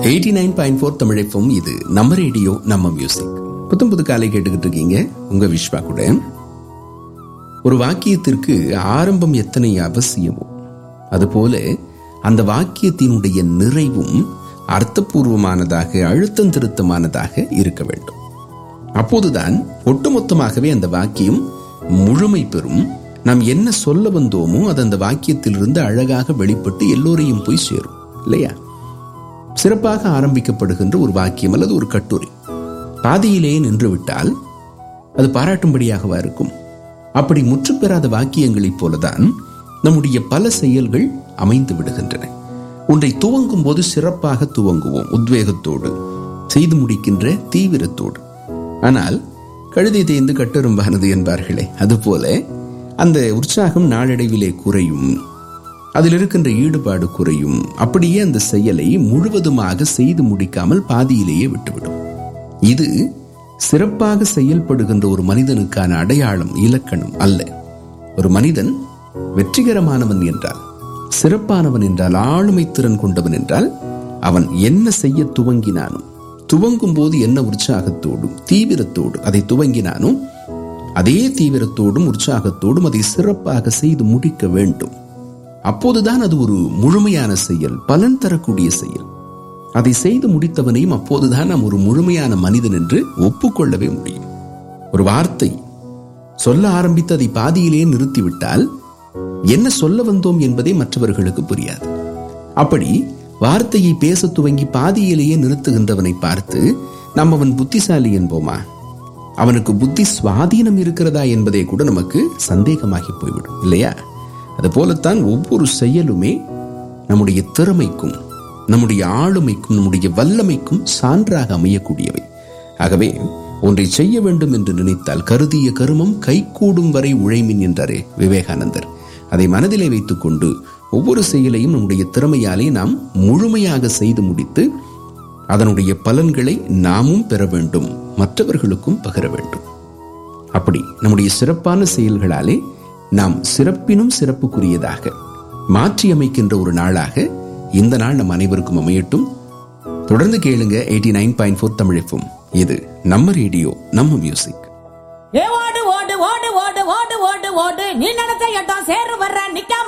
89.4 Tamil FM. இது நம்ம radio நம்ம மியூசிக். புது காலை கேட்டுக்கிட்டு இருக்கீங்க. உங்க விஸ்வா கூட. ஒரு வாக்கியத்திற்கு ஆரம்பம் எத்தனை அவசியமோ அதுபோல அந்த வாக்கியத்தினுடைய நிறைவும் அர்த்தபூர்வமானதாக அழுத்தம் திருத்தமானதாக இருக்க வேண்டும். அப்போதுதான் ஒட்டுமொத்தமாகவே அந்த வாக்கியம் முழுமை பெறும். நாம் என்ன சொல்ல வந்தோமோ அது அந்த வாக்கியத்திலிருந்து அழகாக வெளிப்பட்டு எல்லோரையும் போய் சேரும் இல்லையா? சிறப்பாக ஆரம்பிக்கப்படுகின்ற ஒரு வாக்கியம் அல்லது ஒரு கட்டுரை பாதியிலேயே நின்றுவிட்டால் அது பாராட்டும்படியாகவா இருக்கும்? அப்படி முற்று பெறாத வாக்கியங்களைப் போலதான் நம்முடைய பல செயல்கள் அமைந்து விடுகின்றன. ஒன்றை துவங்கும் போது சிறப்பாக துவங்குவோம், உத்வேகத்தோடு, செய்து முடிக்கின்ற தீவிரத்தோடு. ஆனால் கழுதை தேய்ந்து கட்டெரும்பானது என்பார்களே, அதுபோல அந்த உற்சாகம் நாளடைவிலே குறையும், அதில் இருக்கின்ற ஈடுபாடு குறையும். அப்படியே அந்த செயலை முழுவதுமாக செய்து முடிக்காமல் பாதியிலேயே விட்டுவிடும். இது சிறப்பாக செயல்படுகின்ற ஒரு மனிதனுக்கான அடையாளம், இலக்கணம் அல்ல. ஒரு மனிதன் வெற்றிகரமானவன் என்றால், சிறப்பானவன் என்றால், ஆளுமை திறன் கொண்டவன் என்றால், அவன் என்ன செய்ய துவங்கினானோ, துவங்கும் போது என்ன உற்சாகத்தோடும் தீவிரத்தோடு அதை துவங்கினானோ அதே தீவிரத்தோடும் உற்சாகத்தோடும் அதை சிறப்பாக செய்து முடிக்க வேண்டும். அப்போதுதான் அது ஒரு முழுமையான செயல், பலன் தரக்கூடிய செயல். அதை செய்து முடித்தவனையும் அப்போதுதான் நாம் ஒரு முழுமையான மனிதன் என்று ஒப்புக்கொள்ளவே முடியும். ஒரு வார்த்தை சொல்ல ஆரம்பித்து அதை பாதியிலேயே நிறுத்திவிட்டால் என்ன சொல்ல வந்தோம் என்பதே மற்றவர்களுக்கு புரியாது. அப்படி வார்த்தையை பேச துவங்கி பாதியிலேயே நிறுத்துகின்றவனை பார்த்து நாம் அவன் புத்திசாலி என்போமா? அவனுக்கு புத்தி சுவாதீனம் இருக்கிறதா என்பதே கூட நமக்கு சந்தேகமாகி போய்விடும் இல்லையா? அதுபோலத்தான் ஒவ்வொரு செயலுமே நம்முடைய திறமைக்கும், நம்முடைய ஆளுமைக்கும், நம்முடைய வல்லமைக்கும் சான்றாக அமையக்கூடியவை. ஆகவே ஒன்றை செய்ய வேண்டும் என்று நினைத்தால் கருதிய கருமம் கைகூடும் வரை உழைமின் என்றாரே விவேகானந்தர். அதை மனதிலே வைத்துக் கொண்டு ஒவ்வொரு செயலையும் நம்முடைய திறமையாலே நாம் முழுமையாக செய்து முடித்து அதனுடைய பலன்களை நாமும் பெற வேண்டும், மற்றவர்களுக்கும் பகிர வேண்டும். அப்படி நம்முடைய சிறப்பான செயல்களாலே நாம் சிறப்பினும் சிறப்புக்குரியதாக மாற்றி அமைக்கின்ற ஒரு நாளாக இந்த நாள் நம் அனைவருக்கும் அமையட்டும். தொடர்ந்து கேளுங்க 89.4 தமிழ் FM. இது நம்ம ரேடியோ நம்ம மியூசிக். ஓடு ஓடு ஓடு ஓடு ஓடு ஓடு ஓடு நீ நினைச்ச இடம் சேரு வர்ற நிக்காம